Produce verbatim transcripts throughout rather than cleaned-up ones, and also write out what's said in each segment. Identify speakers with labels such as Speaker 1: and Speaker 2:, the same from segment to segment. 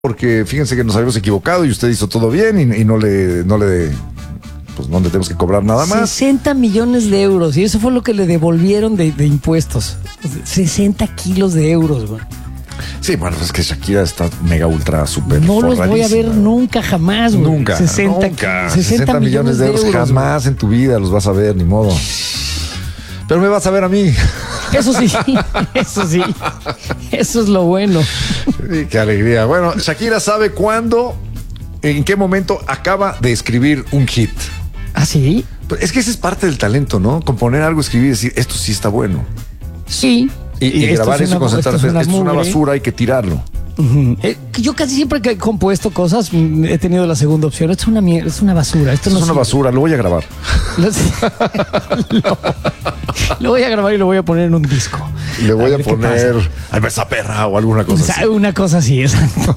Speaker 1: porque fíjense que nos habíamos equivocado y usted hizo todo bien y, y no le, no le, pues no le tenemos que cobrar nada más.
Speaker 2: sesenta millones de euros y eso fue lo que le devolvieron de, de impuestos. sesenta kilos de euros, güey.
Speaker 1: Sí, bueno, es que Shakira está mega ultra super.
Speaker 2: No los voy a ver nunca jamás, güey.
Speaker 1: Nunca,
Speaker 2: sesenta,
Speaker 1: nunca.
Speaker 2: sesenta,
Speaker 1: sesenta millones de euros, euros jamás güey. En tu vida los vas a ver, ni modo. Pero me vas a ver a mí.
Speaker 2: Eso sí, eso sí. Eso es lo bueno.
Speaker 1: Sí, qué alegría. Bueno, Shakira sabe cuándo, en qué momento acaba de escribir un hit.
Speaker 2: ¿Ah, sí?
Speaker 1: Es que ese es parte del talento, ¿no? Componer algo, escribir y decir, esto sí está bueno.
Speaker 2: Sí.
Speaker 1: Y, y, y grabar eso y concentrarse. Esto, es una, esto es una basura, hay que tirarlo.
Speaker 2: Uh-huh. eh, yo casi siempre que he compuesto cosas he tenido la segunda opción. Esto es una mierda, es una basura. Esto, esto no
Speaker 1: es una
Speaker 2: sirve. basura,
Speaker 1: lo voy a grabar.
Speaker 2: lo, lo voy a grabar y lo voy a poner en un disco.
Speaker 1: Le voy a, a poner a esa perra o alguna cosa
Speaker 2: o sea,
Speaker 1: así.
Speaker 2: Una cosa así, exacto.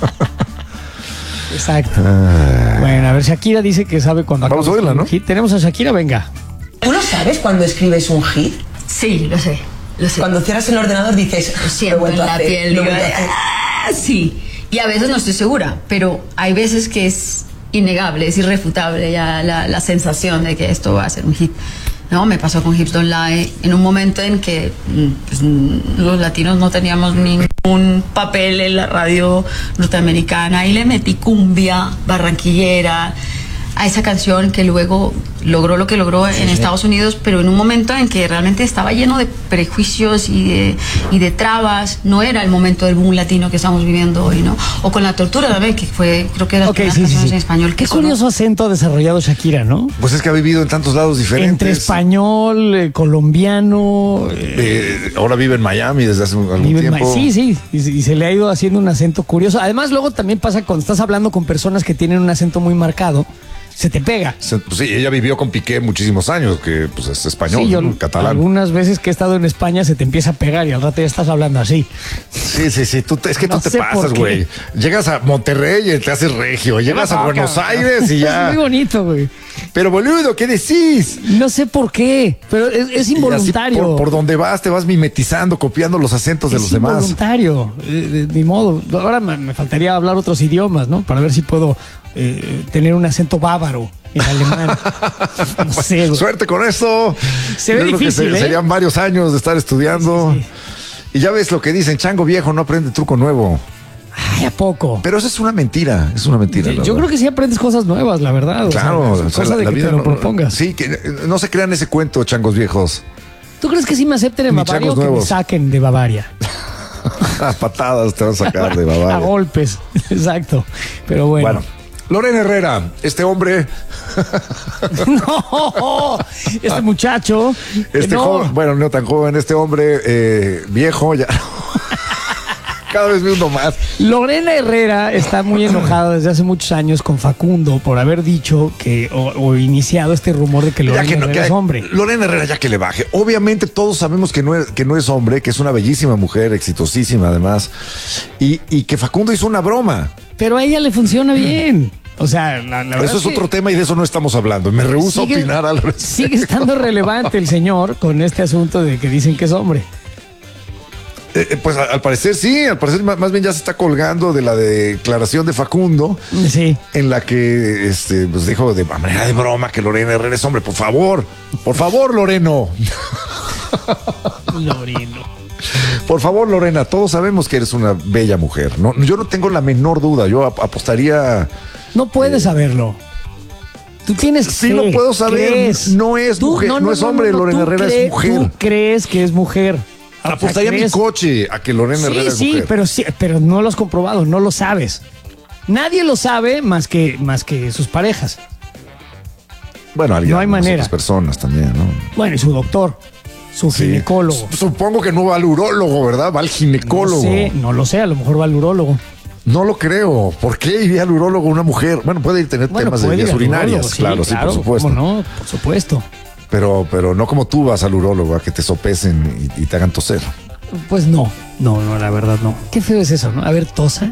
Speaker 2: Exacto. Ah. Bueno, a ver, Shakira dice que sabe cuándo.
Speaker 1: Vamos a oírla, ¿no?
Speaker 2: Hit. Tenemos a Shakira, venga.
Speaker 3: ¿Tú no sabes cuándo escribes un hit?
Speaker 4: Sí, lo sé. Lo sé.
Speaker 3: Cuando cierras el ordenador dices,
Speaker 4: siento en la piel, digo, ah, sí. Y a veces no estoy segura, pero hay veces que es innegable, es irrefutable ya la, la sensación de que esto va a ser un hit. No, me pasó con Hips Don't Lie en un momento en que pues, los latinos no teníamos ningún papel en la radio norteamericana y le metí cumbia barranquillera a esa canción que luego logró lo que logró en sí, Estados Unidos, pero en un momento en que realmente estaba lleno de prejuicios y de, y de trabas. No era el momento del boom latino que estamos viviendo hoy, ¿no? O con La Tortura también, que fue, creo que era
Speaker 2: okay,
Speaker 4: las
Speaker 2: sí,
Speaker 4: canciones
Speaker 2: sí, sí.
Speaker 4: en español.
Speaker 2: Qué curioso acento ha desarrollado Shakira, ¿no?
Speaker 1: Pues es que ha vivido en tantos lados diferentes.
Speaker 2: Entre español, eh, colombiano.
Speaker 1: Eh, eh, ahora vive en Miami desde hace algún
Speaker 2: vive
Speaker 1: tiempo.
Speaker 2: En, sí, sí, y, y se le ha ido haciendo un acento curioso. Además, luego también pasa cuando estás hablando con personas que tienen un acento muy marcado. Se te pega.
Speaker 1: Se, pues sí, ella vivió con Piqué muchísimos años, que pues es español,
Speaker 2: sí, yo,
Speaker 1: ¿no? Catalán.
Speaker 2: Algunas veces que he estado en España se te empieza a pegar y al rato ya estás hablando así.
Speaker 1: Sí, sí, sí. Tú te, es que no tú te
Speaker 2: sé
Speaker 1: pasas, güey. Llegas a Monterrey y te haces regio. Llegas no, a Buenos cabrón. Aires y ya.
Speaker 2: Es muy bonito, güey.
Speaker 1: Pero boludo, ¿qué decís?
Speaker 2: No sé por qué, pero es, es involuntario.
Speaker 1: Por, por donde vas, te vas mimetizando, copiando los acentos
Speaker 2: es
Speaker 1: de los demás.
Speaker 2: Es involuntario, de, de, de modo. Ahora me, me faltaría hablar otros idiomas, ¿no? Para ver si puedo eh, tener un acento bávaro. En alemán. No sé,
Speaker 1: suerte con eso.
Speaker 2: Se ve difícil,
Speaker 1: se,
Speaker 2: ¿eh?
Speaker 1: Serían varios años de estar estudiando. Sí, sí, sí. Y ya ves lo que dicen, chango viejo no aprende truco nuevo.
Speaker 2: Ay, ¿a poco?
Speaker 1: Pero eso es una mentira, es una mentira.
Speaker 2: Yo, yo creo que sí aprendes cosas nuevas, la verdad.
Speaker 1: Claro,
Speaker 2: o sea,
Speaker 1: o sea,
Speaker 2: cosa
Speaker 1: la,
Speaker 2: de
Speaker 1: la
Speaker 2: que
Speaker 1: vida
Speaker 2: te lo
Speaker 1: no,
Speaker 2: propongas.
Speaker 1: Sí, que no se crean ese cuento, changos viejos.
Speaker 2: ¿Tú crees que sí me acepten en
Speaker 1: Ni
Speaker 2: Bavaria o que
Speaker 1: nuevos.
Speaker 2: me saquen de Bavaria?
Speaker 1: A patadas te van a sacar de Bavaria.
Speaker 2: A golpes, exacto. Pero bueno. Bueno.
Speaker 1: Lorena Herrera, este hombre.
Speaker 2: No, este muchacho.
Speaker 1: Este
Speaker 2: no.
Speaker 1: joven, bueno, no tan joven, este hombre eh, viejo, ya. Cada vez me hundo más.
Speaker 2: Lorena Herrera está muy enojada desde hace muchos años con Facundo por haber dicho que o, o iniciado este rumor de que Lorena que no, Herrera que, es hombre.
Speaker 1: Lorena Herrera ya que le baje. Obviamente todos sabemos que no es, que no es hombre, que es una bellísima mujer, exitosísima además, y, y que Facundo hizo una broma.
Speaker 2: Pero a ella le funciona bien. O sea, la, la
Speaker 1: eso es, es otro tema y de eso no estamos hablando. Me rehúso
Speaker 2: sigue,
Speaker 1: a opinar al respecto.
Speaker 2: Sigue estando relevante el señor con este asunto de que dicen que es hombre.
Speaker 1: Eh, pues al parecer sí, al parecer más, más bien ya se está colgando de la declaración de Facundo,
Speaker 2: sí,
Speaker 1: en la que este, pues dijo de manera de broma que Lorena Herrera es hombre. Por favor, por favor, Loreno.
Speaker 2: Loreno.
Speaker 1: Por favor, Lorena, todos sabemos que eres una bella mujer. No, yo no tengo la menor duda. Yo ap apostaría.
Speaker 2: No puedes eh, saberlo. Tú tienes
Speaker 1: sí, fe, lo puedo saber. ¿Crees? No es
Speaker 2: tú,
Speaker 1: mujer, no, no, no es hombre. No, no, Lorena Herrera es mujer.
Speaker 2: Tú crees que es mujer.
Speaker 1: Apostaría mi coche a que Lorena Herrera
Speaker 2: sí,
Speaker 1: es
Speaker 2: sí,
Speaker 1: mujer.
Speaker 2: Pero sí, pero no lo has comprobado, no lo sabes. Nadie lo sabe más que, más que sus parejas.
Speaker 1: Bueno, alguien,
Speaker 2: no hay manera.
Speaker 1: Otras personas también, ¿no?
Speaker 2: Bueno, y su doctor, su sí. ginecólogo.
Speaker 1: Supongo que no va al urólogo, ¿verdad? Va al ginecólogo.
Speaker 2: No sé, no lo sé, a lo mejor va al urólogo.
Speaker 1: No lo creo. ¿Por qué iría al urólogo una mujer? Bueno, puede ir tener bueno, temas de vías urinarias,
Speaker 2: sí,
Speaker 1: claro, sí,
Speaker 2: claro,
Speaker 1: por supuesto.
Speaker 2: ¿Cómo no? Por supuesto.
Speaker 1: Pero, pero no como tú vas al urólogo a que te sopesen y, y te hagan toser.
Speaker 2: Pues no, no, no, la verdad no. Qué feo es eso, ¿no? A ver, tosa.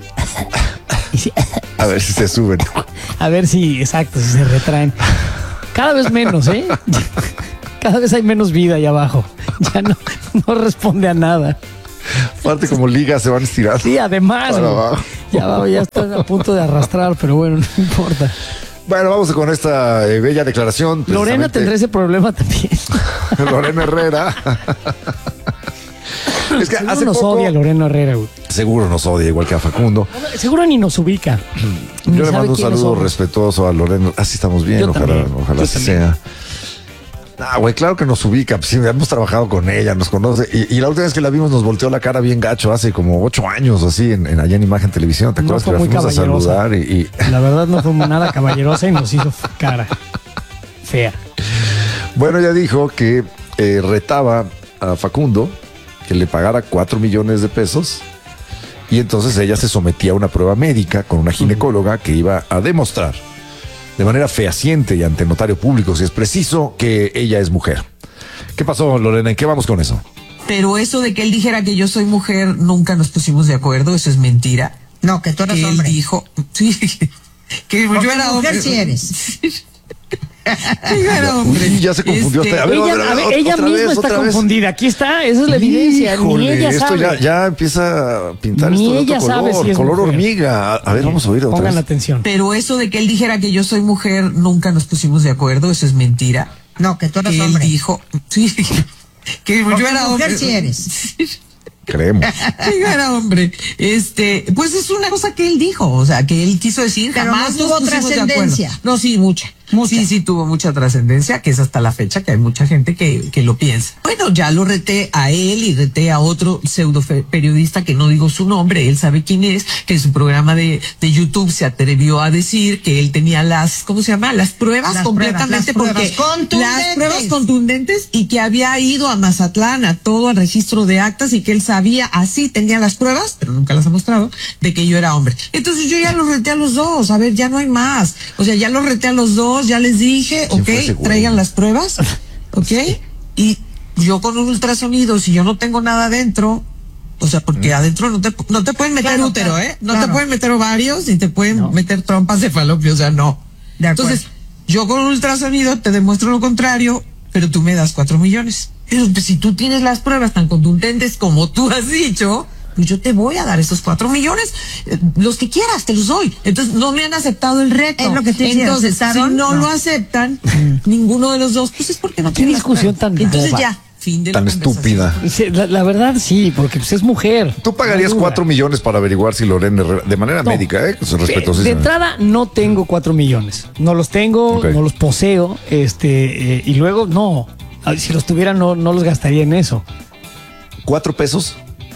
Speaker 1: A ver si se suben.
Speaker 2: A ver si, exacto, si se retraen. Cada vez menos, ¿eh? Cada vez hay menos vida ahí abajo. Ya no, no responde a nada.
Speaker 1: Aparte como ligas se van estirando.
Speaker 2: Sí, además. Ya, va, ya está a punto de arrastrar, pero bueno, no importa.
Speaker 1: Bueno, vamos con esta eh, bella declaración.
Speaker 2: Lorena tendrá ese problema también.
Speaker 1: Lorena Herrera. Es que
Speaker 2: Seguro
Speaker 1: hace
Speaker 2: nos
Speaker 1: poco,
Speaker 2: odia Lorena Herrera, güey.
Speaker 1: seguro nos odia, igual que a Facundo.
Speaker 2: Seguro ni nos ubica. Ni
Speaker 1: Yo le
Speaker 2: sabe
Speaker 1: mando un
Speaker 2: quiénes
Speaker 1: saludo
Speaker 2: somos.
Speaker 1: respetuoso a Lorena. Así estamos bien,
Speaker 2: Yo
Speaker 1: ojalá,
Speaker 2: también,
Speaker 1: ojalá
Speaker 2: yo
Speaker 1: así
Speaker 2: también.
Speaker 1: sea. Ah, güey, claro que nos ubica. Pues sí, hemos trabajado con ella, nos conoce. Y, y la última vez que la vimos nos volteó la cara bien gacho, hace como ocho años, así, en, en allá en Imagen Televisión. ¿Te
Speaker 2: No
Speaker 1: acuerdas
Speaker 2: fue
Speaker 1: que la
Speaker 2: muy
Speaker 1: fuimos a
Speaker 2: caballerosa.
Speaker 1: saludar? Y, y-
Speaker 2: La verdad no fue nada caballerosa y nos hizo cara fea.
Speaker 1: Bueno, ella dijo que eh, retaba a Facundo que le pagara cuatro millones de pesos y entonces ella se sometía a una prueba médica con una ginecóloga que iba a demostrar de manera fehaciente y ante notario público, si es preciso, que ella es mujer. ¿Qué pasó, Lorena? ¿En qué vamos con eso?
Speaker 5: Pero eso de que él dijera que yo soy mujer, nunca nos pusimos de acuerdo, eso es mentira.
Speaker 6: No, que tú eres
Speaker 5: Que él
Speaker 6: hombre.
Speaker 5: dijo, sí, que
Speaker 6: Porque
Speaker 5: yo era
Speaker 6: mujer
Speaker 5: hombre.
Speaker 6: sí eres.
Speaker 5: Que yo era hombre.
Speaker 1: Uy, ya se confundió.
Speaker 5: Este,
Speaker 1: A ver,
Speaker 2: Ella,
Speaker 1: a ver,
Speaker 2: a ver,
Speaker 1: otra
Speaker 2: ella
Speaker 1: vez,
Speaker 2: misma está
Speaker 1: otra vez.
Speaker 2: confundida. Aquí está, esa es la evidencia.
Speaker 1: Híjole,
Speaker 2: Ni ella
Speaker 1: esto
Speaker 2: sabe.
Speaker 1: ya, ya empieza a pintar
Speaker 2: Ni
Speaker 1: esto de
Speaker 2: ella
Speaker 1: otro
Speaker 2: sabe
Speaker 1: color,
Speaker 2: si es
Speaker 1: color
Speaker 2: mujer.
Speaker 1: hormiga. A, a ver, vamos a oír otra
Speaker 2: Pongan
Speaker 1: vez.
Speaker 2: atención.
Speaker 5: Pero eso de que él dijera que yo soy mujer, nunca nos pusimos de acuerdo, eso es mentira.
Speaker 6: No, que tú eres
Speaker 5: Que él
Speaker 6: hombre.
Speaker 5: dijo, sí, que
Speaker 6: Porque
Speaker 5: yo era
Speaker 6: mujer
Speaker 5: hombre.
Speaker 6: sí eres.
Speaker 1: Creemos.
Speaker 5: Que yo era hombre. Este, pues es una cosa que él dijo, o sea, que él quiso decir,
Speaker 6: Pero
Speaker 5: jamás
Speaker 6: no
Speaker 5: nos
Speaker 6: tuvo
Speaker 5: pusimos de acuerdo.
Speaker 6: trascendencia.
Speaker 5: No, sí, mucha.
Speaker 6: Mucha.
Speaker 5: Sí, sí, tuvo mucha trascendencia, que es hasta la fecha que hay mucha gente que, que lo piensa. Bueno, ya lo reté a él y reté a otro pseudo fe- periodista que no digo su nombre, él sabe quién es, que en su programa de, de YouTube se atrevió a decir que él tenía las, ¿cómo se llama? Las pruebas
Speaker 6: Las
Speaker 5: completamente
Speaker 6: pruebas, las
Speaker 5: porque
Speaker 6: pruebas contundentes.
Speaker 5: las pruebas contundentes y que había ido a Mazatlán a todo al registro de actas y que él sabía, así tenía las pruebas, pero nunca las ha mostrado, de que yo era hombre. Entonces yo ya los reté a los dos, a ver, ya no hay más. O sea, ya los reté a los dos, ya les dije,
Speaker 1: ¿Quién
Speaker 5: ok,
Speaker 1: fue ese güey?
Speaker 5: traigan las pruebas, ok, y yo con un ultrasonido, si yo no tengo nada adentro, o sea, porque adentro no te, no te pueden meter
Speaker 6: Claro,
Speaker 5: útero,
Speaker 6: claro,
Speaker 5: ¿eh? No
Speaker 6: claro.
Speaker 5: te pueden meter ovarios ni te pueden
Speaker 2: No.
Speaker 5: meter trompas de falopio, o sea, no.
Speaker 6: De acuerdo.
Speaker 5: Entonces, yo con un ultrasonido te demuestro lo contrario, pero tú me das cuatro millones. Pero pues, si tú tienes las pruebas tan contundentes como tú has dicho, pues yo te voy a dar esos cuatro millones, eh, los que quieras, te los doy. Entonces, no me han aceptado el reto.
Speaker 6: Es lo que te decía,
Speaker 5: Entonces, si
Speaker 6: ¿aceptaron?
Speaker 5: no,
Speaker 6: No.
Speaker 5: lo aceptan, ninguno de los dos, pues es porque no
Speaker 2: Qué
Speaker 5: tienen las
Speaker 2: discusión
Speaker 5: pruebas.
Speaker 2: tan
Speaker 5: Entonces
Speaker 2: boba.
Speaker 5: ya, fin de la
Speaker 1: Tan
Speaker 5: conversación.
Speaker 1: estúpida.
Speaker 2: Sí, La, la verdad sí, porque pues, es mujer.
Speaker 1: Tú pagarías
Speaker 2: No hay duda.
Speaker 1: cuatro millones para averiguar si Lorena Herrera, de manera
Speaker 2: No.
Speaker 1: médica, ¿eh? Es
Speaker 2: De,
Speaker 1: respetuosísima.
Speaker 2: de entrada no tengo cuatro millones. No los tengo,
Speaker 1: Ok.
Speaker 2: no los poseo. Este, eh, y luego no. Ah, Si los tuviera, no, no los gastaría en eso.
Speaker 1: ¿Cuatro pesos?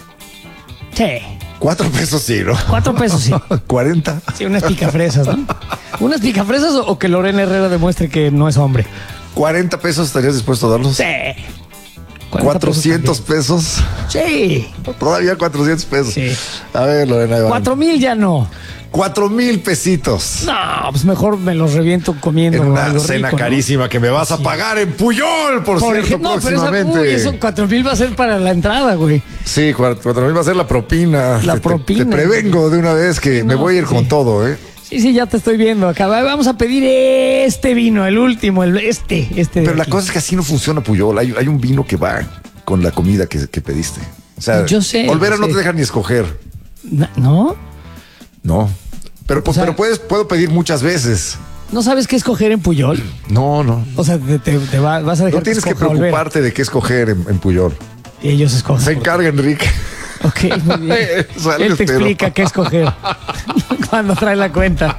Speaker 2: Sí.
Speaker 1: Cuatro pesos sí, ¿no?
Speaker 2: Cuatro pesos sí.
Speaker 1: ¿Cuarenta?
Speaker 2: Sí, unas picafresas, ¿no? Unas picafresas o, o que Lorena Herrera demuestre que no es hombre.
Speaker 1: ¿Cuarenta pesos estarías dispuesto a darlos?
Speaker 2: Sí. cuarenta
Speaker 1: ¿Cuatrocientos pesos?
Speaker 2: Sí.
Speaker 1: Todavía cuatrocientos pesos.
Speaker 2: Sí.
Speaker 1: A ver, Lorena. ahí van.
Speaker 2: Cuatro mil ya no.
Speaker 1: Cuatro mil pesitos.
Speaker 2: No, pues mejor me los reviento comiendo
Speaker 1: En una
Speaker 2: algo
Speaker 1: cena
Speaker 2: rico, ¿no?
Speaker 1: carísima que me vas a pagar en Puyol, por,
Speaker 2: Por
Speaker 1: cierto,
Speaker 2: ejemplo, no, pero esa,
Speaker 1: próximamente.
Speaker 2: uy, eso cuatro mil va a ser para la entrada, güey.
Speaker 1: Sí, cuatro, cuatro mil va a ser la propina.
Speaker 2: La
Speaker 1: Te- te-
Speaker 2: propina.
Speaker 1: Te, prevengo de una vez que me
Speaker 2: no,
Speaker 1: voy a ir
Speaker 2: sí.
Speaker 1: con todo, ¿eh?
Speaker 2: Sí, sí, ya te estoy viendo acá. Va, Vamos a pedir este vino, el último, el este, este. de
Speaker 1: Pero la
Speaker 2: aquí.
Speaker 1: cosa es que así no funciona Puyol. Hay, hay un vino que va con la comida que, que pediste. O sea,
Speaker 2: Yo sé,
Speaker 1: Olvera
Speaker 2: yo
Speaker 1: no
Speaker 2: sé.
Speaker 1: te deja ni escoger.
Speaker 2: Na- ¿No?
Speaker 1: No. Pero, pues,
Speaker 2: O sea-
Speaker 1: pero puedes, puedo pedir muchas veces.
Speaker 2: ¿No sabes qué escoger en Puyol?
Speaker 1: No, no.
Speaker 2: O sea, te, te- te va- vas a dejar
Speaker 1: No tienes que
Speaker 2: escoja Olvera.
Speaker 1: preocuparte de qué escoger en, en Puyol.
Speaker 2: Y ellos escogen.
Speaker 1: Se
Speaker 2: por ti.
Speaker 1: encarga Enrique.
Speaker 2: Ok, muy bien.
Speaker 1: Eso es lo
Speaker 2: Él te
Speaker 1: que espero.
Speaker 2: explica qué escoger cuando trae la cuenta.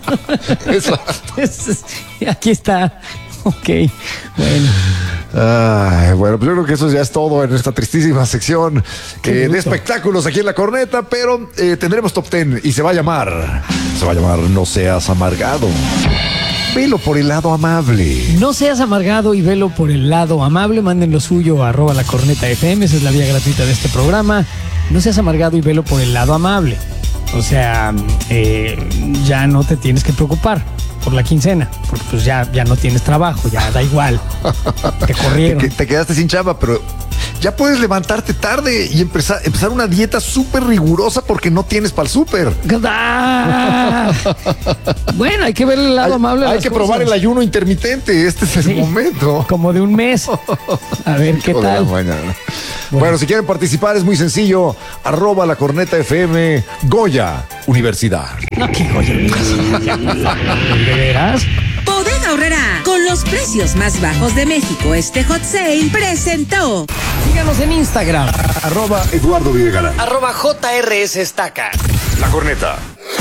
Speaker 1: Eso.
Speaker 2: Es- Aquí está. Ok, bueno.
Speaker 1: Ay, bueno, pues yo creo que eso ya es todo en esta tristísima sección
Speaker 2: Qué
Speaker 1: eh, de
Speaker 2: bruto.
Speaker 1: espectáculos aquí en La Corneta, pero eh, tendremos top ten y se va a llamar, se va a llamar No Seas Amargado. Velo por el lado amable.
Speaker 2: No seas amargado y velo por el lado amable. Manden lo suyo a arroba la corneta F M. Esa es la vía gratuita de este programa. No seas amargado y velo por el lado amable. O sea, eh, ya no te tienes que preocupar por la quincena, porque pues ya, ya no tienes trabajo, ya da igual. Te corrieron.
Speaker 1: Te, te quedaste sin chamba, pero ya puedes levantarte tarde y empezar, empezar una dieta súper rigurosa porque no tienes para el súper.
Speaker 2: ¡Ah! Bueno, hay que ver el lado
Speaker 1: Hay,
Speaker 2: amable. de
Speaker 1: hay
Speaker 2: las
Speaker 1: que probar
Speaker 2: cosas.
Speaker 1: el ayuno intermitente. Este es el
Speaker 2: Sí,
Speaker 1: momento.
Speaker 2: Como de un mes. A ver qué
Speaker 1: Hijo de la
Speaker 2: tal.
Speaker 1: mañana. Bueno. bueno, si quieren participar es muy sencillo. Arroba la corneta F M Goya Universidad.
Speaker 2: No, qué Goya Universidad. ¿De veras?
Speaker 6: Bodega Aurrerá, con los precios más bajos de México, este hot sale presentó.
Speaker 2: Síganos en Instagram.
Speaker 1: Arroba Eduardo Videgaray.
Speaker 2: Arroba J R S Estaca.
Speaker 1: La corneta.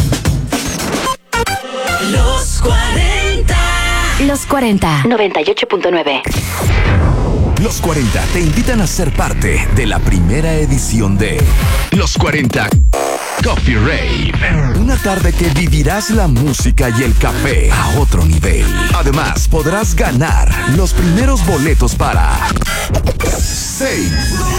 Speaker 6: Los cuarenta.
Speaker 7: Los cuarenta. noventa y ocho punto nueve.
Speaker 8: Los cuarenta te invitan a ser parte de la primera edición de Los cuarenta Coffee Rave. Una tarde que vivirás la música y el café a otro nivel. Además, podrás ganar los primeros boletos para seis.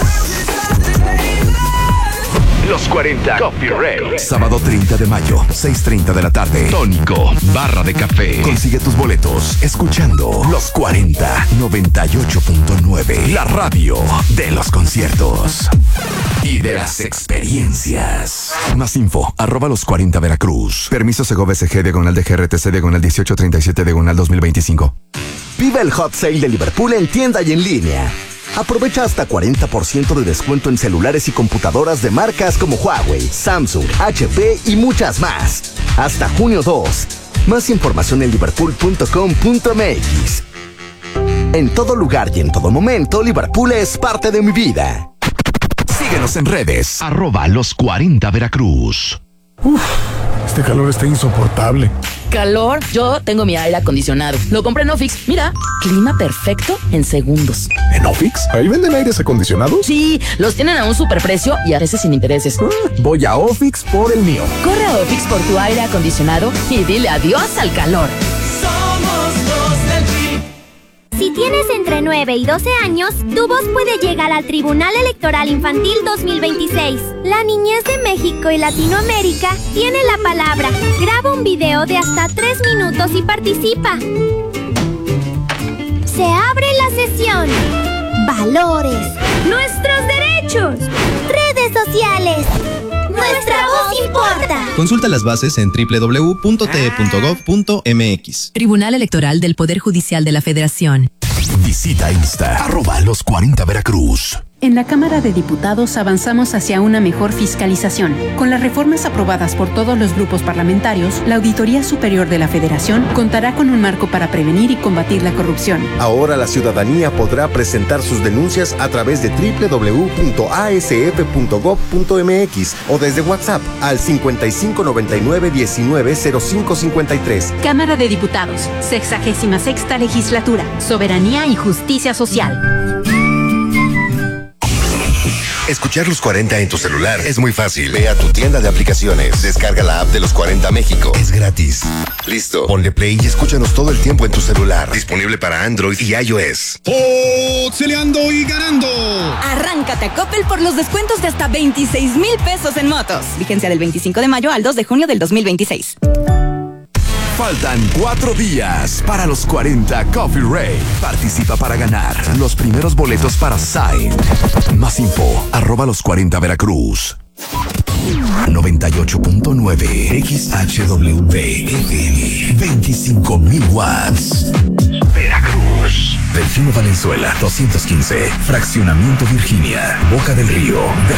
Speaker 8: Los cuarenta Coffee Rave. Sábado treinta de mayo, seis treinta de la tarde. Tónico, barra de café. Consigue tus boletos escuchando Los cuarenta, noventa y ocho punto nueve. La radio de los conciertos y de las experiencias. Más info, arroba los cuarenta Veracruz. Permiso Segov S G diagonal de G R T C diagonal dieciocho treinta y siete diagonal dos mil veinticinco.
Speaker 9: Vive el hot sale de Liverpool en tienda y en línea. Aprovecha hasta cuarenta por ciento de descuento en celulares y computadoras de marcas como Huawei, Samsung, H P y muchas más. Hasta junio dos. Más información en liverpool punto com punto m x. En todo lugar y en todo momento, Liverpool es parte de mi vida.
Speaker 8: Síguenos en redes, arroba los cuarenta Veracruz.
Speaker 10: Uf, este calor está insoportable.
Speaker 7: ¿Calor? Yo tengo mi aire acondicionado. Lo compré en Ofix. Mira, clima perfecto en segundos.
Speaker 10: ¿En Ofix? ¿Ahí venden aires acondicionados?
Speaker 7: Sí, los tienen a un superprecio y a veces sin intereses.
Speaker 10: Mm, voy a Ofix por el mío.
Speaker 7: Corre a Ofix por tu aire acondicionado y dile adiós al calor.
Speaker 6: Somos los del P R I.
Speaker 11: Si tienes entre nueve y doce años, tu voz puede llegar al Tribunal Electoral Infantil dos mil veintiséis. La niñez de México y Latinoamérica tiene la palabra. Graba un video de hasta tres minutos y participa. Se abre la sesión. Valores. Nuestros derechos. Redes sociales. Nuestra voz importa.
Speaker 12: Consulta las bases en doble u doble u doble u punto t e punto gov punto m x.
Speaker 13: Tribunal Electoral del Poder Judicial de la Federación.
Speaker 8: Visita Insta, arroba los cuarenta Veracruz.
Speaker 14: En la Cámara de Diputados avanzamos hacia una mejor fiscalización. Con las reformas aprobadas por todos los grupos parlamentarios, la Auditoría Superior de la Federación contará con un marco para prevenir y combatir la corrupción.
Speaker 15: Ahora la ciudadanía podrá presentar sus denuncias a través de doble u doble u doble u punto a s f punto gov punto m x o desde WhatsApp al cincuenta y cinco noventa y nueve diecinueve cero cinco cincuenta y tres.
Speaker 14: Cámara de Diputados, sexagésima sexta legislatura, soberanía y justicia social.
Speaker 16: Escuchar Los cuarenta en tu celular es muy fácil. Ve a tu tienda de aplicaciones, descarga la app de Los cuarenta México. Es gratis. Listo. Ponle play y escúchanos todo el tiempo en tu celular. Disponible para Android y iOS.
Speaker 17: ¡Celeando y ganando!
Speaker 18: Arráncate a Coppel por los descuentos de hasta veintiséis mil pesos en motos. Vigencia del veinticinco de mayo al dos de junio del dos mil veintiséis.
Speaker 8: Faltan cuatro días para los cuarenta Coffee Rave. Participa para ganar los primeros boletos para Side. Más info, arroba los cuarenta Veracruz. noventa y ocho punto nueve X H W F M. veinticinco mil watts. Veracruz. Delfino Valenzuela, doscientos quince. Fraccionamiento Virginia. Boca del Río, Veracruz.